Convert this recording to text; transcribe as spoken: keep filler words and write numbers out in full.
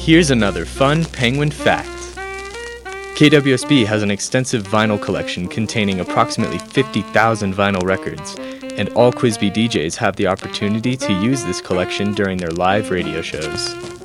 Here's another fun Penguin fact. K W S B has an extensive vinyl collection containing approximately fifty thousand vinyl records, and all Q S B D Js have the opportunity to use this collection during their live radio shows.